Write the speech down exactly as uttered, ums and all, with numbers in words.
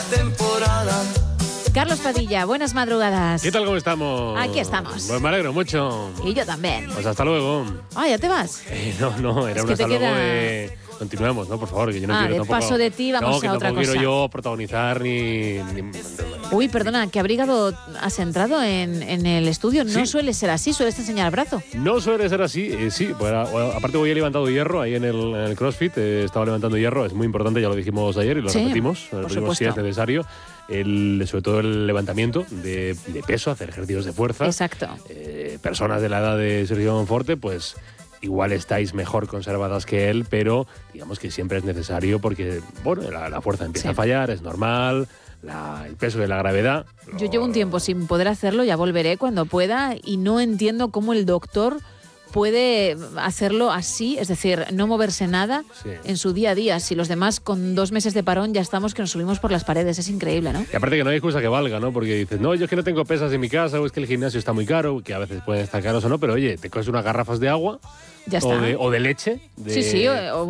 temporada. Carlos Padilla, buenas madrugadas. ¿Qué tal, cómo estamos? Aquí estamos. Pues me alegro mucho. Y yo también. Pues hasta luego. Ah, ¿ya te vas? Eh, no, no, era Es un que te hasta luego queda- de... Continuemos, ¿no? Por favor, que yo no Ah, quiero de tampoco... paso de ti vamos no, que a otra tampoco cosa. quiero yo protagonizar ni... ni- Uy, perdona, ¿qué abrigado has entrado en, en el estudio? No Sí. suele ser así, sueles enseñar el brazo. No suele ser así, eh, sí. Pues, a- bueno, aparte voy a levantado hierro ahí en el, en el CrossFit. eh, estaba levantando hierro, es muy importante, ya lo dijimos ayer y lo Sí, repetimos. por Lo repetimos si es supuesto. necesario. El, sobre todo el levantamiento de, de peso, hacer ejercicios de fuerza. Exacto. Eh, personas de la edad de Sergio Monforte, pues igual estáis mejor conservadas que él, pero digamos que siempre es necesario porque, bueno, la, la fuerza empieza Sí. a fallar, es normal, la- el peso de la gravedad. Yo llevo un tiempo sin poder hacerlo, ya volveré cuando pueda y no entiendo cómo el doctor puede hacerlo así, es decir, no moverse nada Sí. en su día a día. Si los demás con dos meses de parón ya estamos que nos subimos por las paredes, es increíble, ¿no? Y aparte que no hay excusa que valga, ¿no? Porque dices, no, yo es que no tengo pesas en mi casa, o es que el gimnasio está muy caro, que a veces pueden estar caros o no, pero oye, te coges unas garrafas de agua Ya o está. de, o de leche. De, Sí, sí, o, o